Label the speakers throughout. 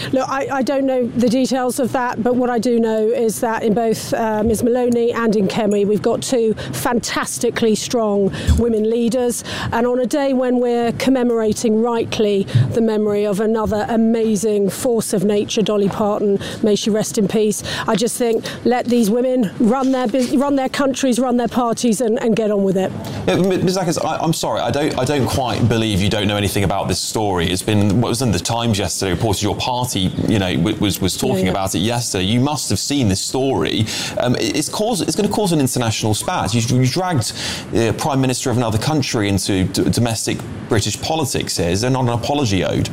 Speaker 1: Look, I don't know the details of that, but what I do know is that in both Ms Maloney and in Kemi, we've got two fantastically strong women leaders. And on a day when we're commemorating rightly the memory of another amazing force of nature, Dolly Parton, may she rest in peace, I just think let these women run their countries, run their parties and get on with it.
Speaker 2: Yeah, Ms Atkins, I'm sorry, I don't quite believe you don't know anything about this story. It's been, what was in the Times yesterday, reported your party, was talking about it yesterday. You must have seen this story. It's going to cause an international spat. You dragged the Prime Minister of another country into domestic British politics here. Is there not an apology owed?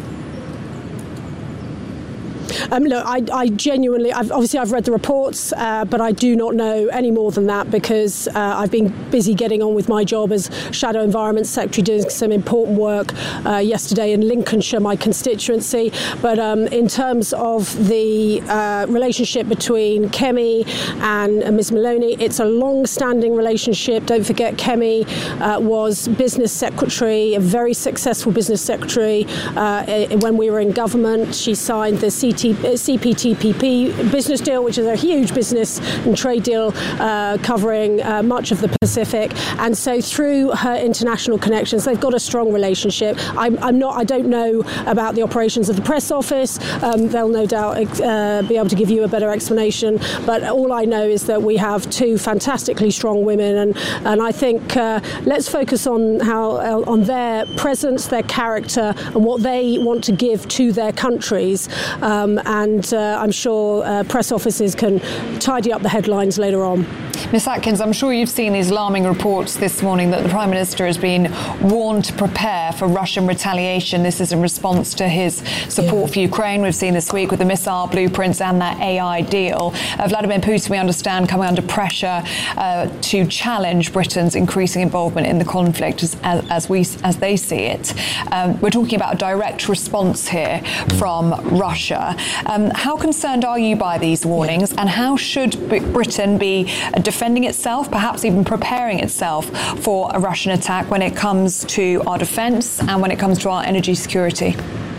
Speaker 1: Look, I genuinely, I've read the reports, but I do not know any more than that because I've been busy getting on with my job as Shadow Environment Secretary, doing some important work yesterday in Lincolnshire, my constituency. But in terms of the relationship between Kemi and Ms Maloney, it's a long-standing relationship. Don't forget, Kemi was business secretary, a very successful business secretary when we were in government. She signed the CPTPP business deal, which is a huge business and trade deal covering much of the Pacific. And so through her international connections, they've got a strong relationship. I don't know about the operations of the press office. They'll no doubt be able to give you a better explanation. But all I know is that we have two fantastically strong women, and I think let's focus on on their presence, their character, and what they want to give to their countries. And I'm sure press offices can tidy up the headlines later on.
Speaker 3: Ms Atkins, I'm sure you've seen these alarming reports this morning that the Prime Minister has been warned to prepare for Russian retaliation. This is in response to his support for Ukraine. We've seen this week with the missile blueprints and that AI deal. Vladimir Putin, we understand, coming under pressure to challenge Britain's increasing involvement in the conflict as they see it. We're talking about a direct response here from Russia. How concerned are you by these warnings, and how should Britain be defending itself, perhaps even preparing itself for a Russian attack when it comes to our defence and when it comes to our energy security?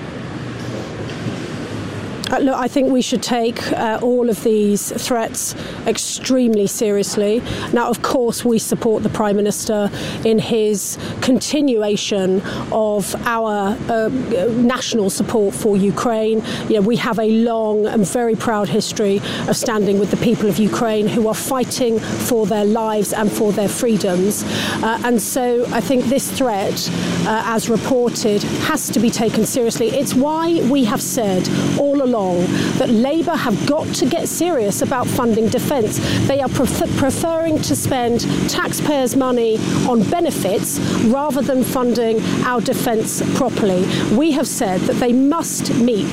Speaker 1: Look, I think we should take all of these threats extremely seriously. Now, of course, we support the Prime Minister in his continuation of our national support for Ukraine. We have a long and very proud history of standing with the people of Ukraine who are fighting for their lives and for their freedoms. And so I think this threat, as reported, has to be taken seriously. It's why we have said all along that Labour have got to get serious about funding defence. They are preferring to spend taxpayers' money on benefits rather than funding our defence properly. We have said that they must meet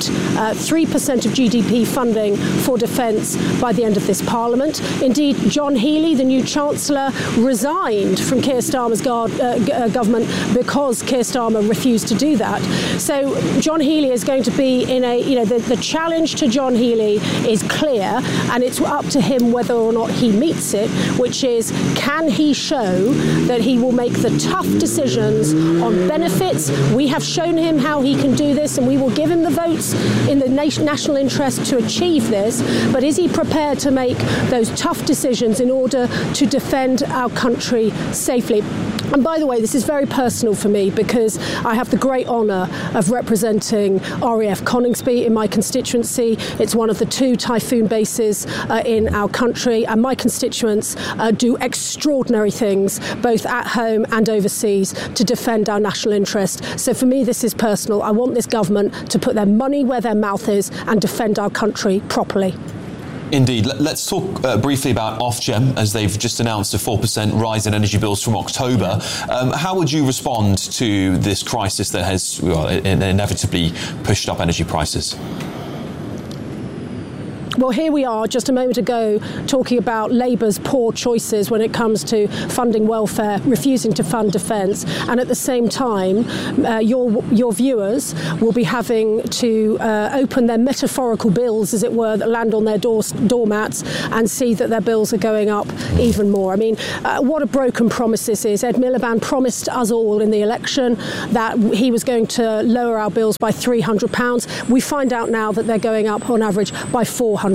Speaker 1: 3% of GDP funding for defence by the end of this Parliament. Indeed, John Healey, the new Chancellor, resigned from Keir Starmer's government because Keir Starmer refused to do that. So John Healey is going to be in the challenge to John Healey is clear, and it's up to him whether or not he meets it, which is, can he show that he will make the tough decisions on benefits? We have shown him how he can do this, and we will give him the votes in the national interest to achieve this, but is he prepared to make those tough decisions in order to defend our country safely? And by the way, this is very personal for me because I have the great honour of representing RAF Coningsby in my constituency. It's one of the two Typhoon bases in our country, and my constituents do extraordinary things, both at home and overseas, to defend our national interest. So for me, this is personal. I want this government to put their money where their mouth is and defend our country properly.
Speaker 2: Indeed. Let's talk briefly about Ofgem, as they've just announced a 4% rise in energy bills from October. How would you respond to this crisis that has inevitably pushed up energy prices?
Speaker 1: Well, here we are just a moment ago talking about Labour's poor choices when it comes to funding welfare, refusing to fund defence, and at the same time your viewers will be having to open their metaphorical bills, as it were, that land on their doormats and see that their bills are going up even more. I mean, what a broken promise this is. Ed Miliband promised us all in the election that he was going to lower our bills by £300. We find out now that they're going up on average by £400.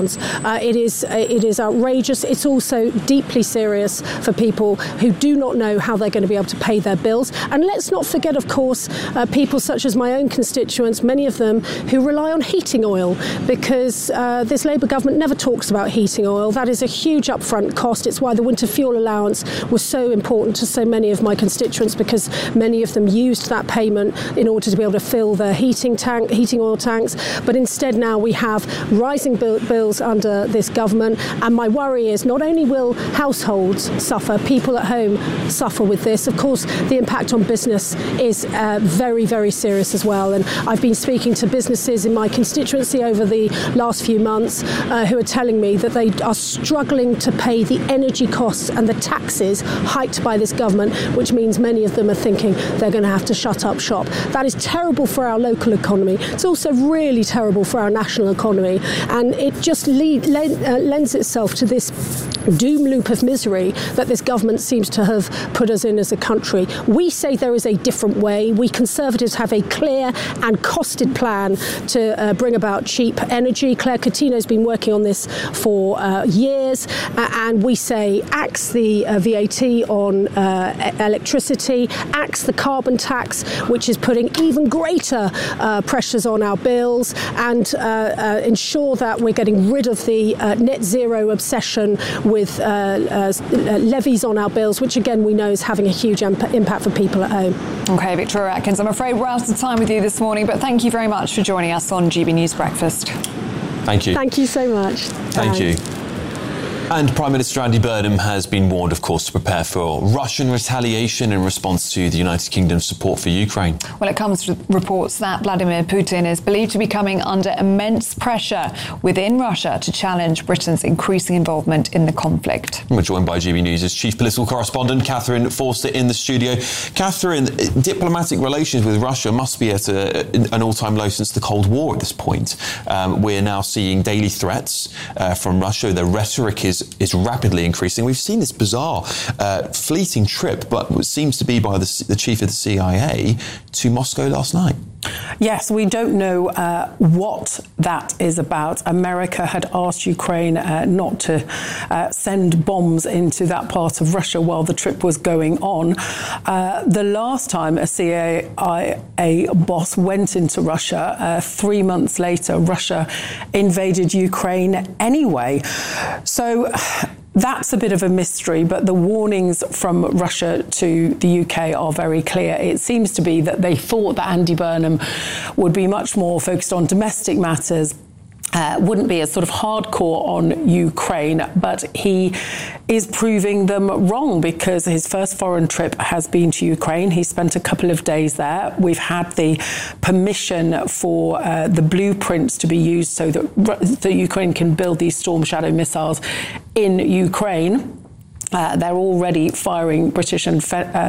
Speaker 1: It is outrageous. It's also deeply serious for people who do not know how they're going to be able to pay their bills. And let's not forget, of course, people such as my own constituents, many of them who rely on heating oil, because this Labour government never talks about heating oil. That is a huge upfront cost. It's why the winter fuel allowance was so important to so many of my constituents, because many of them used that payment in order to be able to fill their heating oil tanks. But instead now we have rising bills under this government, and my worry is not only will households suffer, people at home suffer with this. Of course, the impact on business is very, very serious as well. And I've been speaking to businesses in my constituency over the last few months who are telling me that they are struggling to pay the energy costs and the taxes hiked by this government, which means many of them are thinking they're going to have to shut up shop. That is terrible for our local economy. It's also really terrible for our national economy, and it just lends itself to this doom loop of misery that this government seems to have put us in as a country. We say there is a different way. We Conservatives have a clear and costed plan to bring about cheap energy. Claire Coutinho's been working on this for years, and we say axe the VAT on electricity, axe the carbon tax, which is putting even greater pressures on our bills, and ensure that we're getting rid of the net zero obsession with levies on our bills, which again we know is having a huge impact for people at home.
Speaker 3: OK, Victoria Atkins, I'm afraid we're out of time with you this morning, but thank you very much for joining us on GB News Breakfast.
Speaker 2: Thank you.
Speaker 1: Thank you so much.
Speaker 2: Thank you. And Prime Minister Andy Burnham has been warned, of course, to prepare for Russian retaliation in response to the United Kingdom's support for Ukraine.
Speaker 3: Well, it comes to reports that Vladimir Putin is believed to be coming under immense pressure within Russia to challenge Britain's increasing involvement in the conflict.
Speaker 2: We're joined by GB News' chief political correspondent, Catherine Forster, in the studio. Catherine, diplomatic relations with Russia must be at an all-time low since the Cold War at this point. We're now seeing daily threats from Russia. The rhetoric is rapidly increasing. We've seen this bizarre, fleeting trip, but what seems to be by the chief of the CIA to Moscow last night.
Speaker 4: Yes, we don't know what that is about. America had asked Ukraine not to send bombs into that part of Russia while the trip was going on. The last time a CIA boss went into Russia, 3 months later, Russia invaded Ukraine anyway. So that's a bit of a mystery, but the warnings from Russia to the UK are very clear. It seems to be that they thought that Andy Burnham would be much more focused on domestic matters, wouldn't be as sort of hardcore on Ukraine, but he is proving them wrong because his first foreign trip has been to Ukraine. He spent a couple of days there. We've had the permission for the blueprints to be used so that Ukraine can build these Storm Shadow missiles in Ukraine. They're already firing British and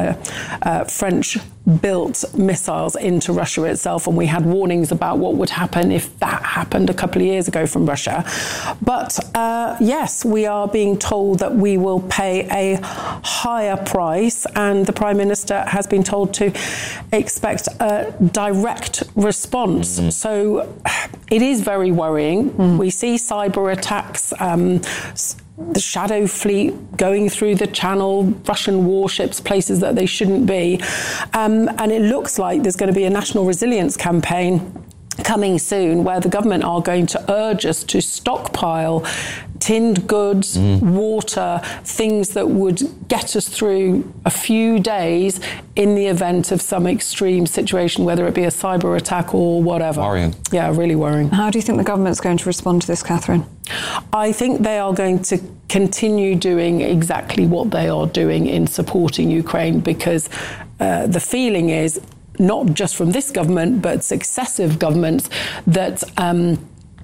Speaker 4: French-built missiles into Russia itself, and we had warnings about what would happen if that happened a couple of years ago from Russia. But yes, we are being told that we will pay a higher price, and the Prime Minister has been told to expect a direct response. So it is very worrying. We see cyber attacks, the Shadow Fleet going through the Channel, Russian warships, places that they shouldn't be. And it looks like there's going to be a national resilience campaign coming soon where the government are going to urge us to stockpile tinned goods, water, things that would get us through a few days in the event of some extreme situation, whether it be a cyber attack or whatever.
Speaker 2: Worrying.
Speaker 4: Yeah, really worrying.
Speaker 3: How do you think the government's going to respond to this, Catherine?
Speaker 4: I think they are going to continue doing exactly what they are doing in supporting Ukraine, because the feeling is, not just from this government, but successive governments, that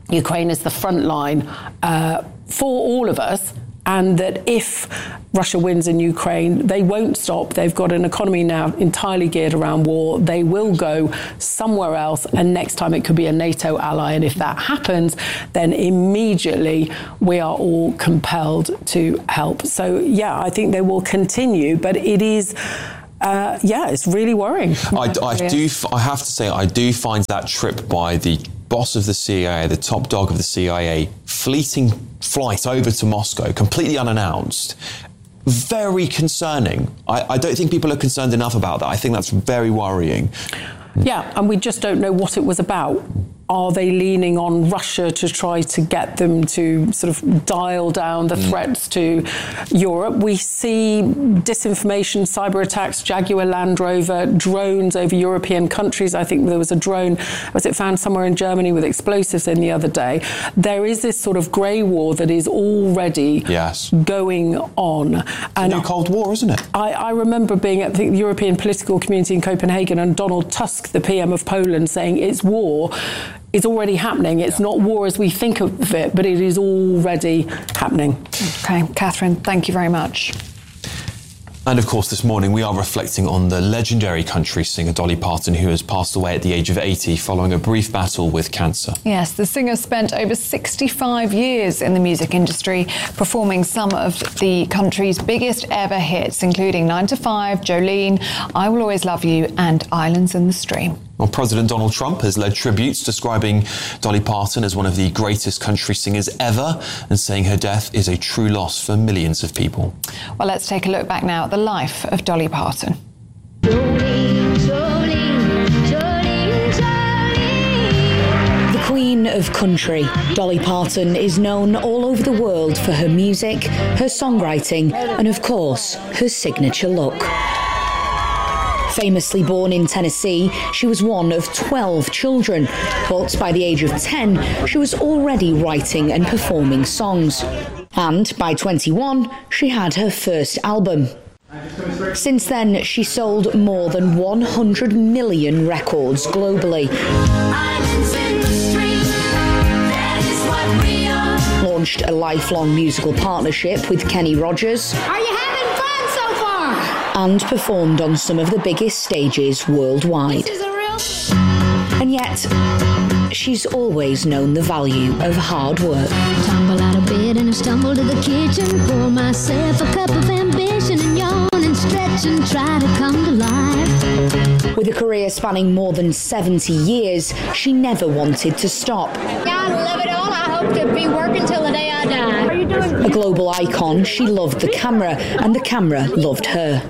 Speaker 4: Ukraine is the front line for all of us, and that if Russia wins in Ukraine, they won't stop. They've got an economy now entirely geared around war. They will go somewhere else, and next time it could be a NATO ally. And if that happens, then immediately we are all compelled to help. So, yeah, I think they will continue, but it is... it's really worrying.
Speaker 2: I have to say, I do find that trip by the boss of the CIA, the top dog of the CIA, fleeting flight over to Moscow, completely unannounced, very concerning. I don't think people are concerned enough about that. I think that's very worrying.
Speaker 4: Yeah, and we just don't know what it was about. Are they leaning on Russia to try to get them to sort of dial down the threats to Europe? We see disinformation, cyber attacks, Jaguar Land Rover, drones over European countries. I think there was a drone, was it found somewhere in Germany with explosives in the other day? There is this sort of grey war that is already going on.
Speaker 2: And a new Cold War, isn't it?
Speaker 4: I remember being at the European political community in Copenhagen, and Donald Tusk, the PM of Poland, saying it's war. It's already happening. It's not war as we think of it, but it is already happening.
Speaker 3: OK, Catherine, thank you very much.
Speaker 2: And of course, this morning we are reflecting on the legendary country singer Dolly Parton, who has passed away at the age of 80 following a brief battle with cancer.
Speaker 3: Yes, the singer spent over 65 years in the music industry, performing some of the country's biggest ever hits, including 9 to 5, Jolene, I Will Always Love You, and Islands in the Stream.
Speaker 2: Well, President Donald Trump has led tributes describing Dolly Parton as one of the greatest country singers ever and saying her death is a true loss for millions of people.
Speaker 3: Well, let's take a look back now at the life of Dolly Parton.
Speaker 5: The Queen of Country, Dolly Parton, is known all over the world for her music, her songwriting, and of course, her signature look. Famously born in Tennessee, she was one of 12 children, but by the age of 10, she was already writing and performing songs. And by 21, she had her first album. Since then, she sold more than 100 million records globally. Launched a lifelong musical partnership with Kenny Rogers.
Speaker 6: Are you having fun so far?
Speaker 5: And performed on some of the biggest stages worldwide.
Speaker 6: This is a real...
Speaker 5: And yet, she's always known the value of hard work.
Speaker 6: Tumble out of bed and I stumble to the kitchen, pour myself a cup of ambition and yawn and stretch and try to come to life.
Speaker 5: With a career spanning more than 70 years, she never wanted to stop.
Speaker 6: I love it all. I hope to be working till the day I die. Are you doing?
Speaker 5: A global icon, she loved the camera, and the camera loved her.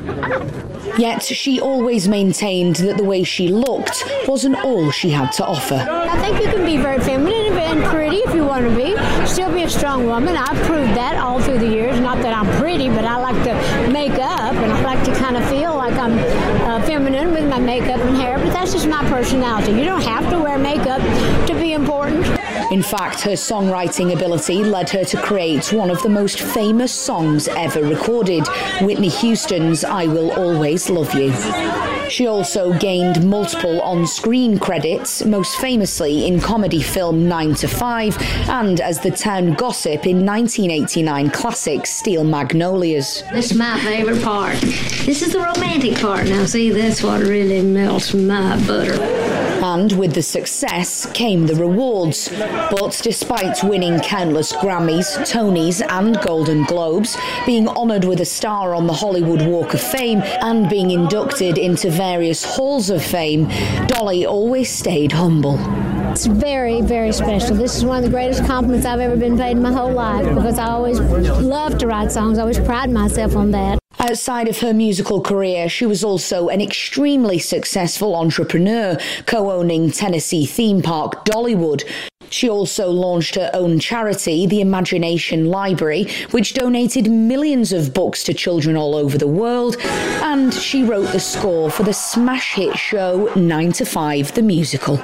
Speaker 5: Yet she always maintained that the way she looked wasn't all she had to offer.
Speaker 6: I think you can be very feminine and pretty if you want to be. Still be a strong woman. I've proved that all through the years. Not that I'm pretty, but I like to make up, and I like to kind of feel like I'm feminine with my makeup and hair, but that's just my personality. You don't have to wear makeup to be important.
Speaker 5: In fact, her songwriting ability led her to create one of the most famous songs ever recorded, Whitney Houston's I Will Always Love You. She also gained multiple on-screen credits, most famously in comedy film 9 to 5 and as the town gossip in 1989 classic Steel Magnolias.
Speaker 6: This is my favorite part. This is the romantic part. Now, see, that's what really melts my butter.
Speaker 5: And with the success came the rewards. But despite winning countless Grammys, Tonys and Golden Globes, being honoured with a star on the Hollywood Walk of Fame and being inducted into various halls of fame, Dolly always stayed humble.
Speaker 6: It's very, very special. This is one of the greatest compliments I've ever been paid in my whole life, because I always loved to write songs. I always pride myself on that.
Speaker 5: Outside of her musical career, she was also an extremely successful entrepreneur, co-owning Tennessee theme park Dollywood. She also launched her own charity, the Imagination Library, which donated millions of books to children all over the world, and she wrote the score for the smash hit show 9 to 5, the musical.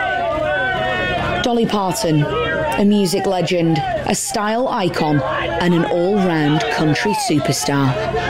Speaker 5: Dolly Parton, a music legend, a style icon, and an all-round country superstar.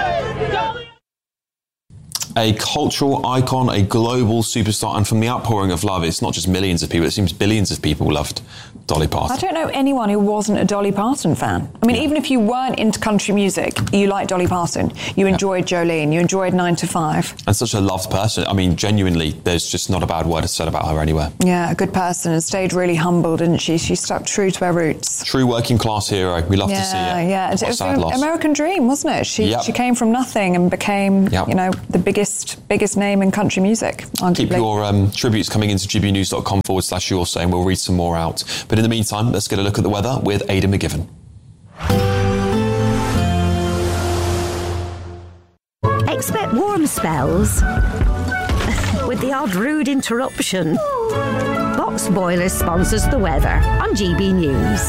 Speaker 2: A cultural icon, a global superstar, and from the outpouring of love, it's not just millions of people, it seems billions of people loved Dolly Parton.
Speaker 3: I don't know anyone who wasn't a Dolly Parton fan. I mean, even if you weren't into country music, you liked Dolly Parton. You enjoyed Jolene. You enjoyed 9 to 5.
Speaker 2: And such a loved person. I mean, genuinely, there's just not a bad word said about her anywhere.
Speaker 3: Yeah, a good person, and stayed really humble, didn't she? She stuck true to her roots.
Speaker 2: True working class hero. We love to see it.
Speaker 3: Yeah, it was an American dream, wasn't it? She came from nothing and became, the biggest name in country music, arguably.
Speaker 2: Keep your tributes coming into gbnews.com/yoursay, and we'll read some more out. But in the meantime, let's get a look at the weather with Aidan McGivern.
Speaker 7: Expect warm spells with the odd rude interruption. Box Boilers sponsors the weather on GB News.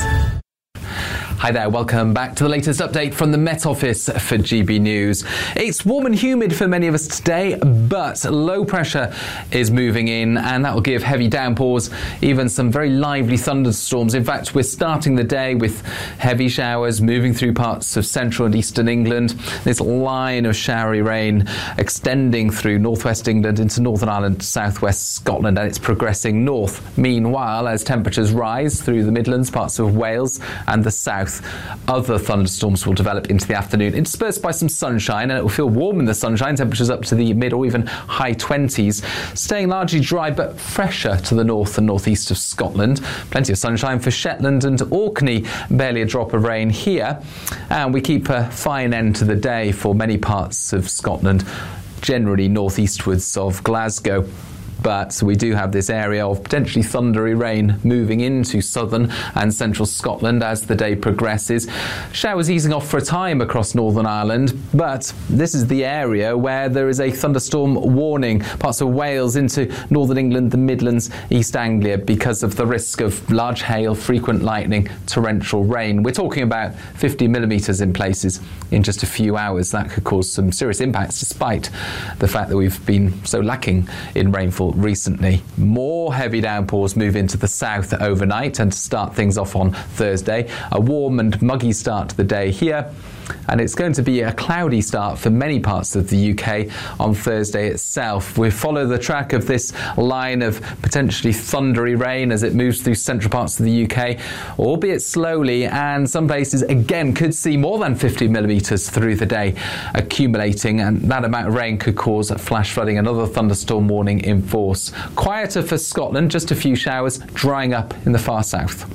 Speaker 8: Hi there, welcome back to the latest update from the Met Office for GB News. It's warm and humid for many of us today, but low pressure is moving in, and that will give heavy downpours, even some very lively thunderstorms. In fact, we're starting the day with heavy showers moving through parts of central and eastern England. This line of showery rain extending through northwest England into Northern Ireland, southwest Scotland, and it's progressing north. Meanwhile, as temperatures rise through the Midlands, parts of Wales and the south, other thunderstorms will develop into the afternoon, interspersed by some sunshine, and it will feel warm in the sunshine, temperatures up to the mid or even high 20s, staying largely dry but fresher to the north and northeast of Scotland. Plenty of sunshine for Shetland and Orkney, barely a drop of rain here, and we keep a fine end to the day for many parts of Scotland, generally northeastwards of Glasgow. But we do have this area of potentially thundery rain moving into southern and central Scotland as the day progresses. Showers easing off for a time across Northern Ireland, but this is the area where there is a thunderstorm warning. Parts of Wales into northern England, the Midlands, East Anglia, because of the risk of large hail, frequent lightning, torrential rain. We're talking about 50 millimetres in places in just a few hours. That could cause some serious impacts, despite the fact that we've been so lacking in rainfall recently. More heavy downpours move into the south overnight, and to start things off on Thursday, a warm and muggy start to the day here, and it's going to be a cloudy start for many parts of the UK on Thursday itself. We follow the track of this line of potentially thundery rain as it moves through central parts of the UK, albeit slowly, and some places again could see more than 50 millimetres through the day accumulating, and that amount of rain could cause flash flooding. Another thunderstorm warning in force. Quieter for Scotland, just a few showers, drying up in the far south.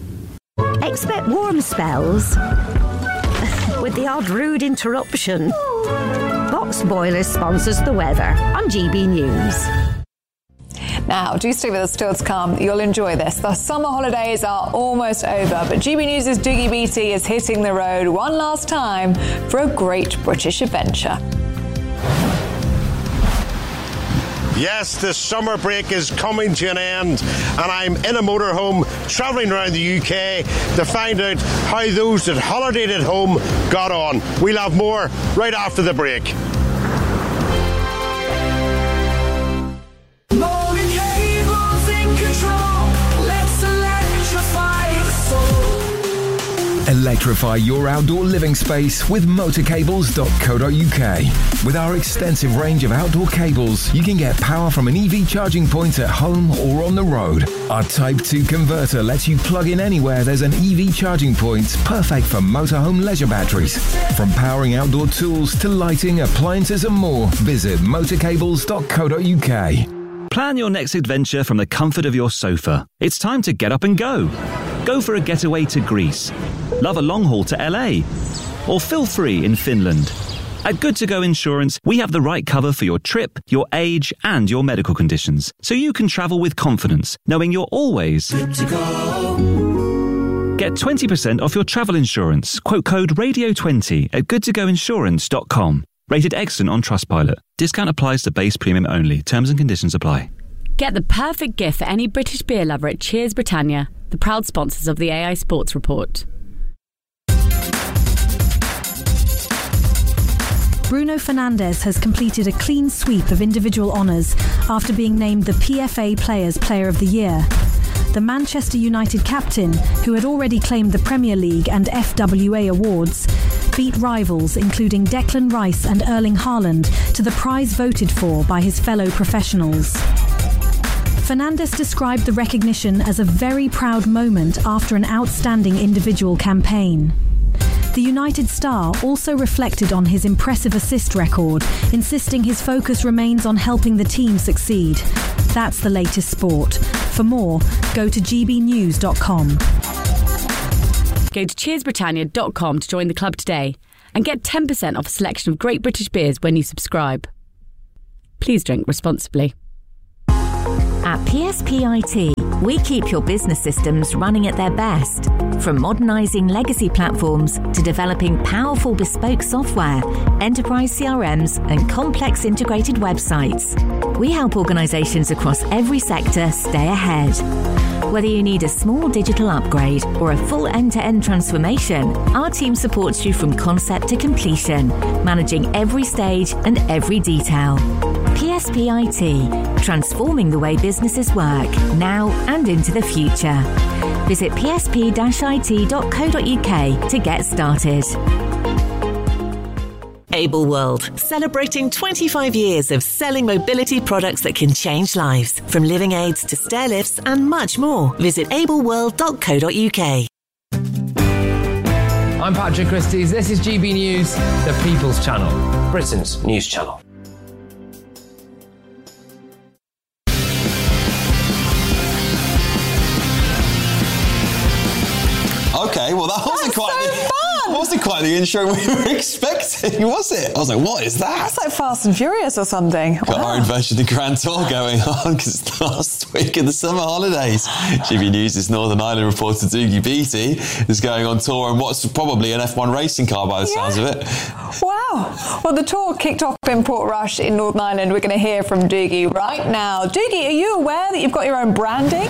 Speaker 7: Expect warm spells with the odd rude interruption. Box Boilers sponsors the weather on GB News.
Speaker 3: Now, do stay with us still to come. You'll enjoy this. The summer holidays are almost over, but GB News' Dougie Beattie is hitting the road one last time for a great British adventure.
Speaker 9: Yes, the summer break is coming to an end, and I'm in a motorhome travelling around the UK to find out how those that holidayed at home got on. We'll have more right after the break.
Speaker 10: Electrify your outdoor living space with motorcables.co.uk. With our extensive range of outdoor cables, you can get power from an EV charging point at home or on the road. Our Type 2 converter lets you plug in anywhere there's an EV charging point, perfect for motorhome leisure batteries. From powering outdoor tools to lighting, appliances and more, visit motorcables.co.uk.
Speaker 11: Plan your next adventure from the comfort of your sofa. It's time to get up and go. Go for a getaway to Greece. Love a long haul to LA. Or feel free in Finland. At Good To Go Insurance, we have the right cover for your trip, your age, and your medical conditions, so you can travel with confidence, knowing you're always good to go. Get 20% off your travel insurance. Quote code RADIO20 at goodtogoinsurance.com. Rated excellent on Trustpilot. Discount applies to base premium only. Terms and conditions apply.
Speaker 12: Get the perfect gift for any British beer lover at Cheers Britannia, the proud sponsors of the AI Sports Report.
Speaker 13: Bruno Fernandes has completed a clean sweep of individual honours after being named the PFA Players Player of the Year. The Manchester United captain, who had already claimed the Premier League and FWA awards, beat rivals including Declan Rice and Erling Haaland to the prize voted for by his fellow professionals. Fernandes described the recognition as a very proud moment after an outstanding individual campaign. The United star also reflected on his impressive assist record, insisting his focus remains on helping the team succeed. That's the latest sport. For more, go to gbnews.com.
Speaker 12: Go to cheersbritannia.com to join the club today and get 10% off a selection of great British beers when you subscribe. Please drink responsibly.
Speaker 14: At PSPIT, we keep your business systems running at their best. From modernising legacy platforms to developing powerful bespoke software, enterprise CRMs and complex integrated websites, we help organisations across every sector stay ahead. Whether you need a small digital upgrade or a full end-to-end transformation, our team supports you from concept to completion, managing every stage and every detail. PSPIT, transforming the way businesses work, now and into the future. Visit psp-it.co.uk to get started.
Speaker 15: Able World, celebrating 25 years of selling mobility products that can change lives. From living aids to stair lifts and much more. Visit ableworld.co.uk.
Speaker 16: I'm Patrick Christys. This is GB News, the People's Channel, Britain's news channel.
Speaker 2: Okay, well that wasn't quite the intro we were expecting, was it? I was like, what is that?
Speaker 3: That's like Fast and Furious or something.
Speaker 2: Got our own version of the Grand Tour going on because it's the last week of the summer holidays. GB News' Northern Ireland reporter Dougie Beattie is going on tour in what's probably an F1 racing car by the sounds of it.
Speaker 3: Wow. Well, the tour kicked off in Portrush in Northern Ireland. We're going to hear from Dougie right now. Dougie, are you aware that you've got your own branding?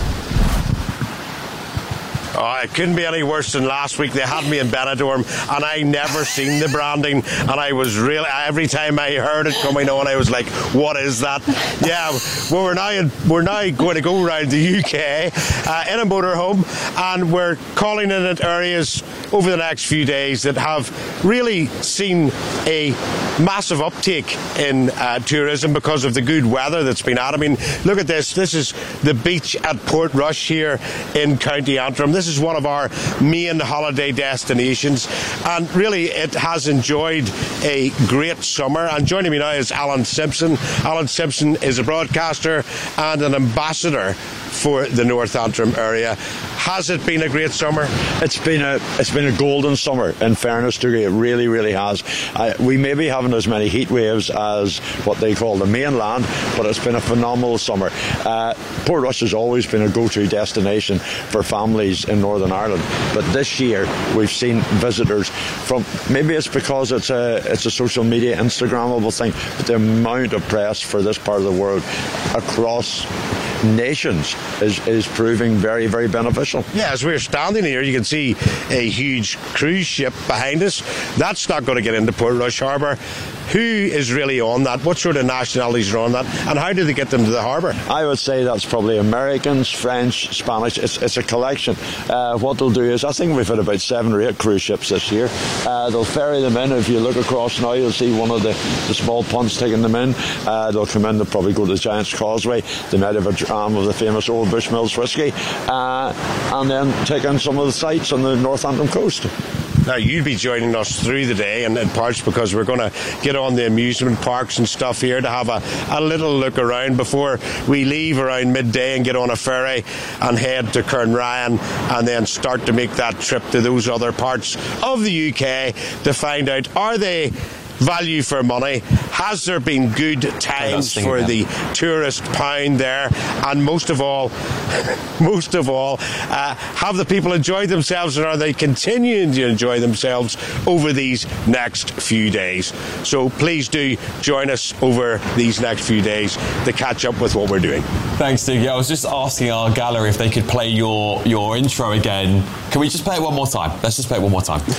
Speaker 9: Oh, it couldn't be any worse than last week. They had me in Benidorm and I never seen the branding, and I was really, every time I heard it coming on, I was like, what is that? Yeah, well, we're now going to go around the UK in a motorhome, and we're calling in at areas over the next few days that have really seen a massive uptake in tourism because of the good weather that's been out. I mean, look at this. This is the beach at Portrush here in County Antrim. This is one of our main holiday destinations, and really it has enjoyed a great summer. And joining me now is Alan Simpson. Alan Simpson is a broadcaster and an ambassador for the North Antrim area. Has it been a great summer?
Speaker 17: It's been a golden summer, in fairness to you. It really, really has. We may be having as many heat waves as what they call the mainland, but it's been a phenomenal summer. Portrush has always been a go-to destination for families in Northern Ireland, but this year we've seen visitors from, maybe it's because it's a social media Instagrammable thing, but the amount of press for this part of the world across nations is proving very, very beneficial.
Speaker 9: Yeah, as we're standing here, you can see a huge cruise ship behind us. That's not going to get into Portrush Harbour. Who is really on that? What sort of nationalities are on that? And how do they get them to the harbour?
Speaker 17: I would say that's probably Americans, French, Spanish. It's a collection. What they'll do is, I think we've had about 7 or 8 cruise ships this year. They'll ferry them in. If you look across now, you'll see one of the small punts taking them in. They'll come in, they'll probably go to the Giant's Causeway. They might have a dram of the famous old Bushmills whiskey, and then take in some of the sights on the North Antrim coast.
Speaker 9: Now, you'll be joining us through the day in parts, because we're going to get on the amusement parks and stuff here to have a little look around before we leave around midday and get on a ferry and head to Kernryan and then start to make that trip to those other parts of the UK to find out, are they value for money? Has there been good times for the tourist pound there? And most of all, have the people enjoyed themselves, and are they continuing to enjoy themselves over these next few days? So please do join us over these next few days to catch up with what we're doing.
Speaker 2: Thanks, Dougie. I was just asking our gallery if they could play your intro again. Can we just play it one more time? Let's just play it one more time.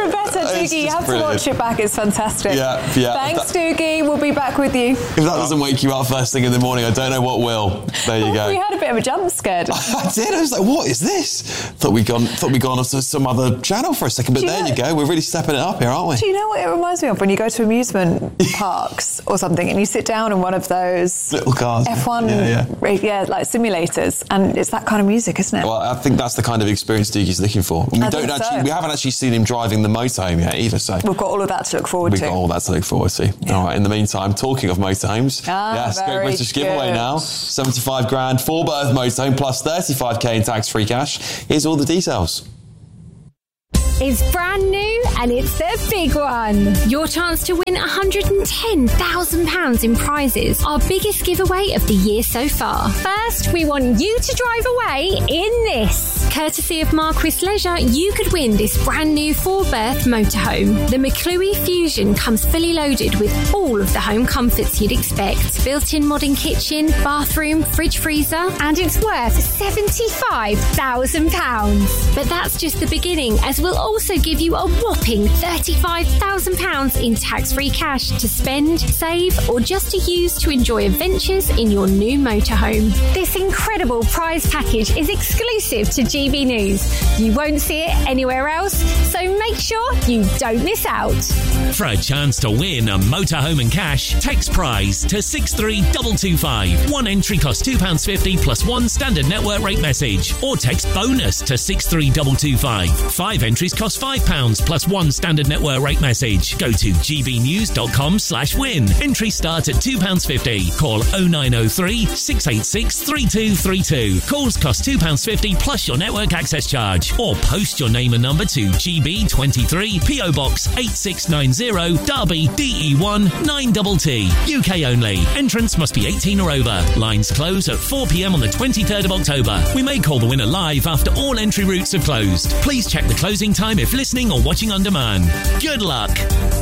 Speaker 3: better. Doogie, you have to watch it back. It's fantastic.
Speaker 2: Yeah.
Speaker 3: Thanks, Doogie. We'll be back with you.
Speaker 2: If that doesn't wake you up first thing in the morning, I don't know what will. There you go.
Speaker 3: We had a bit of a jump scare.
Speaker 2: I did. I was like, what is this? Thought we'd gone off to some other channel for a second, but there you go. We're really stepping it up here, aren't we?
Speaker 3: Do you know what it reminds me of? When you go to amusement parks or something and you sit down in one of those
Speaker 2: little cars,
Speaker 3: F1 like simulators, and it's that kind of music, isn't it?
Speaker 2: Well, I think that's the kind of experience Doogie's looking for. And we haven't actually seen him driving the motorhome yet either, so
Speaker 3: we've got all of that to look forward to.
Speaker 2: All right, in the meantime, talking of motorhomes, Great British giveaway now. 75 grand, 4-berth motorhome plus 35k in tax-free cash. Here's all the details.
Speaker 18: It's brand new and it's the big one. Your chance to win £110,000 in prizes. Our biggest giveaway of the year so far. First, we want you to drive away in this. Courtesy of Marquis Leisure, you could win this brand new 4-berth motorhome. The McClue Fusion comes fully loaded with all of the home comforts you'd expect. Built-in modern kitchen, bathroom, fridge freezer, and it's worth £75,000. But that's just the beginning, as we'll also give you a whopping £35,000 in tax-free cash to spend, save, or just to use to enjoy adventures in your new motorhome. This incredible prize package is exclusive to GB News. You won't see it anywhere else, so make sure you don't miss out.
Speaker 19: For a chance to win a motorhome and cash, text prize to 63225. One entry costs £2.50 plus one standard network rate message, or text bonus to 63225. 5 entries cost £5 plus one standard network rate message. Go to gbnews.com/win. Entries start at £2.50. Call 0903 686 3232. Calls cost £2.50 plus your network access charge. Or post your name and number to GB23 PO Box 8690 Derby DE1 9TT. UK only. Entrance must be 18 or over. Lines close at 4 p.m. on the 23rd of October. We may call the winner live after all entry routes are closed. Please check the closing time if listening or watching on demand. Good luck.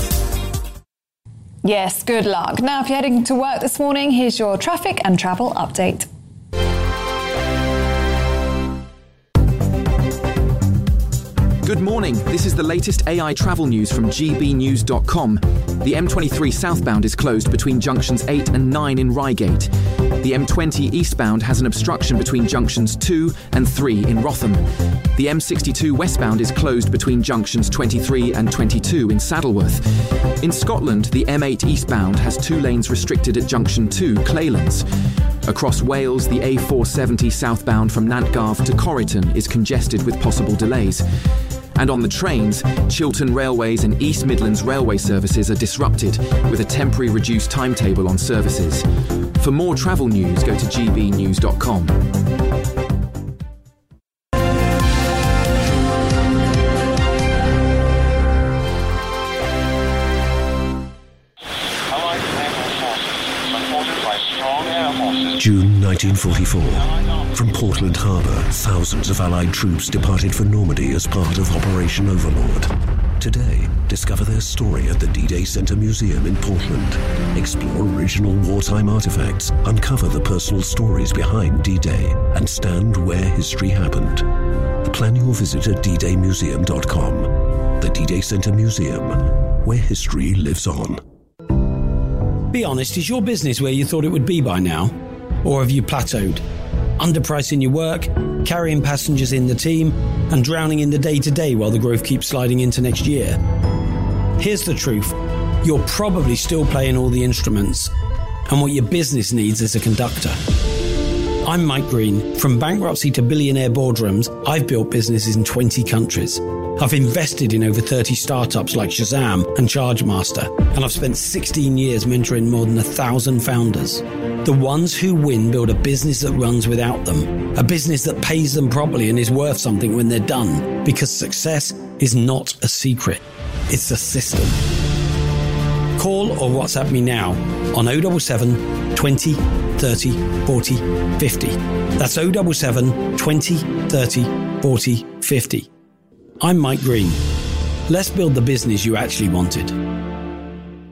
Speaker 3: Yes, good luck. Now, if you're heading to work this morning, here's your traffic and travel update.
Speaker 20: Good morning. This is the latest AI travel news from gbnews.com. The M23 southbound is closed between junctions 8 and 9 in Reigate. The M20 eastbound has an obstruction between junctions 2 and 3 in Rotham. The M62 westbound is closed between junctions 23 and 22 in Saddleworth. In Scotland, the M8 eastbound has 2 lanes restricted at junction 2, Claylands. Across Wales, the A470 southbound from Nantgarv to Corriton is congested with possible delays. And on the trains, Chiltern Railways and East Midlands Railway services are disrupted, with a temporary reduced timetable on services. For more travel news, go to gbnews.com.
Speaker 21: June 1944. From Portland Harbour, thousands of Allied troops departed for Normandy as part of Operation Overlord. Today, discover their story at the D-Day Center Museum in Portland. Explore original wartime artifacts, uncover the personal stories behind D-Day, and stand where history happened. Plan your visit at ddaymuseum.com. The D-Day Center Museum, where history lives on.
Speaker 22: Be honest, is your business where you thought it would be by now? Or have you plateaued? Underpricing your work, carrying passengers in the team, and drowning in the day-to-day while the growth keeps sliding into next year? Here's the truth. You're probably still playing all the instruments, and what your business needs is a conductor. I'm Mike Green. From bankruptcy to billionaire boardrooms, I've built businesses in 20 countries. I've invested in over 30 startups like Shazam and Chargemaster, and I've spent 16 years mentoring more than 1,000 founders. The ones who win build a business that runs without them, a business that pays them properly and is worth something when they're done, because success is not a secret, it's a system. Call or WhatsApp me now on 077 20 30 40 50. That's 077 20 30 40 50. I'm Mike Green. Let's build the business you actually wanted.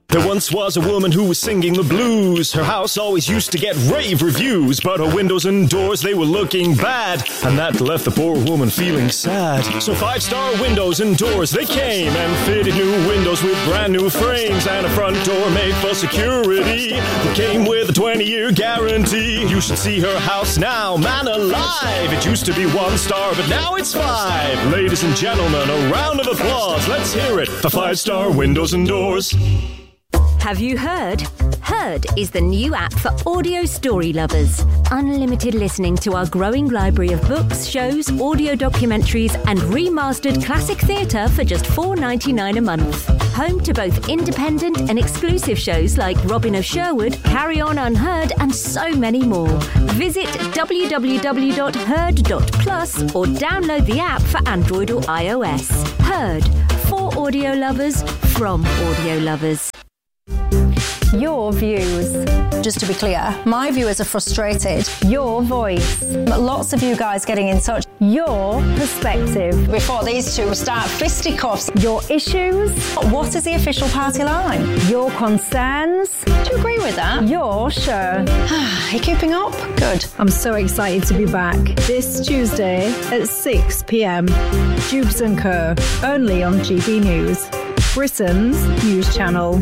Speaker 1: There once was a woman who was singing the blues. Her house always used to get rave reviews, but her windows and doors, they were looking bad, and that left the poor woman feeling sad. So 5-star windows and doors, they came and fitted new windows with brand new frames and a front door made for security that came with a 20-year guarantee. You should see her house now, man alive. It used to be 1 star, but now it's 5. Ladies and gentlemen, a round of applause. Let's hear it for 5-star windows and doors.
Speaker 14: Have you heard? Heard is the new app for audio story lovers. Unlimited listening to our growing library of books, shows, audio documentaries, and remastered classic theatre for just $4.99 a month. Home to both independent and exclusive shows like Robin of Sherwood, Carry On Unheard, and so many more. Visit www.heard.plus or download the app for Android or iOS. Heard, for audio lovers, from audio lovers.
Speaker 4: Your views. Just to be clear, my viewers are frustrated. Your voice. Lots of you guys getting in touch. Your perspective. Before these two start fisticuffs. Your issues. What is the official party line? Your concerns. Do you agree with that? Your show. Are you keeping up? Good.
Speaker 13: I'm so excited to be back this Tuesday at 6 p.m. Jubes & Co. Only on GB News, Britain's news channel.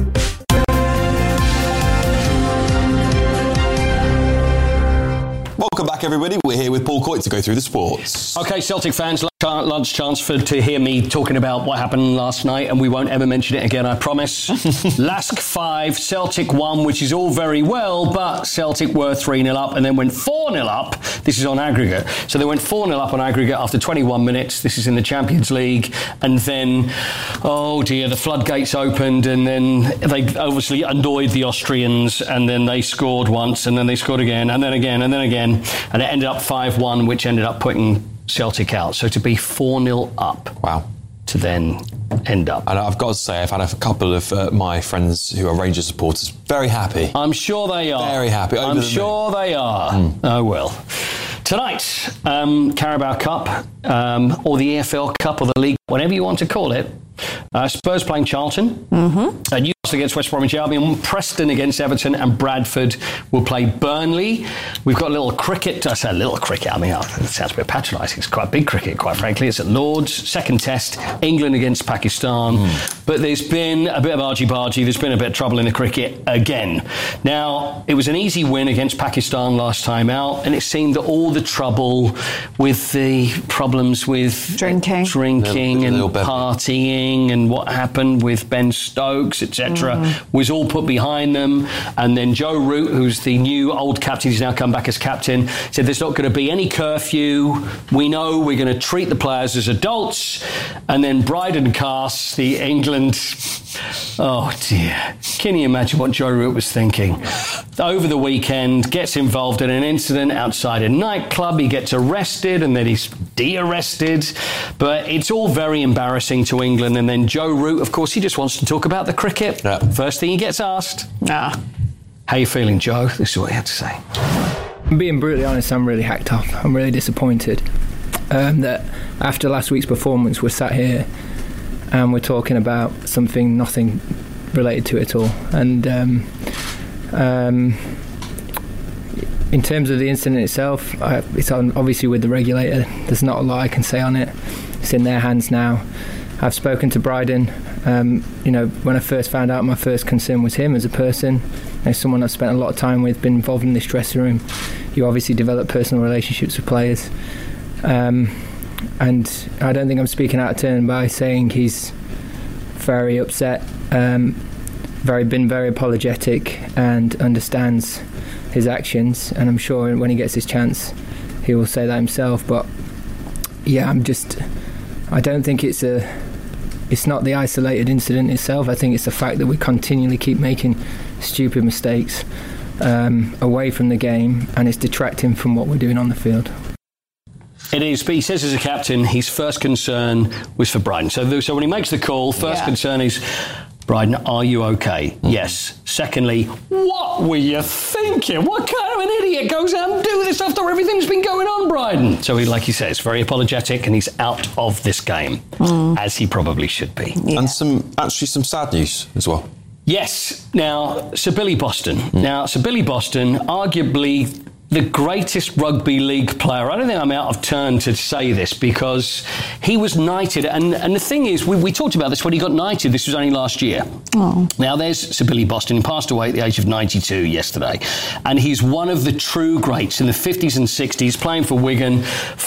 Speaker 2: Welcome back, everybody. We're here with Paul Coit to go through the sports.
Speaker 23: OK, Celtic fans, large chance to hear me talking about what happened last night, and we won't ever mention it again, I promise. Lask 5, Celtic 1, which is all very well, but Celtic were 3-0 up and then went 4-0 up. This is on aggregate. So they went 4-0 up on aggregate after 21 minutes. This is in the Champions League. And then, oh dear, the floodgates opened, and then they obviously annoyed the Austrians, and then they scored once, and then they scored again, and then again, and then again. And it ended up 5-1, which ended up putting Celtic out. So to be 4-0 up.
Speaker 2: Wow.
Speaker 23: To then end up.
Speaker 2: And I've got to say, I've had a couple of my friends who are Rangers supporters very happy.
Speaker 23: I'm sure they are.
Speaker 2: Very happy.
Speaker 23: I'm sure they are. Oh, well. Tonight, Carabao Cup, or the EFL Cup, or the League, whatever you want to call it. Spurs playing Charlton. Newcastle against West Bromwich Albion. Preston against Everton, and Bradford will play Burnley. We've got a little cricket. I say a little cricket. I mean, it sounds a bit patronising. It's quite big cricket, quite frankly. It's at Lord's. Second test, England against Pakistan. But there's been a bit of argy-bargy. There's been a bit of trouble in the cricket again. Now, it was an easy win against Pakistan last time out, and it seemed that all the trouble with the problems with drinking and partying and what happened with Ben Stokes, etc., was all put behind them. And then Joe Root, who's the new old captain, he's now come back as captain, said there's not going to be any curfew. We know we're going to treat the players as adults. And then Bryden Cass, the England... Oh, dear. Can you imagine what Joe Root was thinking? Over the weekend, gets involved in an incident outside a nightclub. He gets arrested, and then he's de-arrested. But it's all very embarrassing to England. And then Joe Root, of course, he just wants to talk about the cricket. First thing he gets asked. How you feeling, Joe? This is what he had to say.
Speaker 24: Being brutally honest, I'm really hacked up. I'm really disappointed that after last week's performance, we're sat here and we're talking about nothing related to it at all. And in terms of the incident itself, it's obviously with the regulator. There's not a lot I can say on it. It's in their hands now. I've spoken to Bryden. When I first found out, my first concern was him as a person. As someone I've spent a lot of time with, been involved in this dressing room, you obviously develop personal relationships with players. And I don't think I'm speaking out of turn by saying he's very upset, been very apologetic, and understands his actions. And I'm sure when he gets his chance, he will say that himself. But yeah, I don't think it's not the isolated incident itself. I think it's the fact that we continually keep making stupid mistakes away from the game, and it's detracting from what we're doing on the field.
Speaker 23: It is, but he says as a captain, his first concern was for Bryden. So when he makes the call, first concern is, Bryden, are you okay? Yes. Secondly, what were you thinking? What kind of an idiot goes out and do this after everything's been going on, Bryden? So he, like he says, very apologetic, and he's out of this game, as he probably should be.
Speaker 2: And some sad news as well.
Speaker 23: Yes. Now, Sir Billy Boston. Sir Billy Boston, arguably the greatest rugby league player. I don't think I'm out of turn to say this because he was knighted. And the thing is, we talked about this when he got knighted. This was only last year.
Speaker 3: Oh.
Speaker 23: Now, there's Sir Billy Boston. He passed away at the age of 92 yesterday. And he's one of the true greats in the 50s and 60s, playing for Wigan,